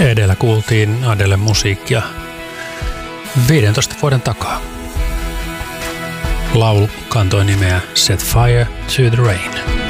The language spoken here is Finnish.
Edellä kuultiin Adelen musiikkia 15 vuoden takaa. Laulu kantoi nimeä Set Fire to the Rain.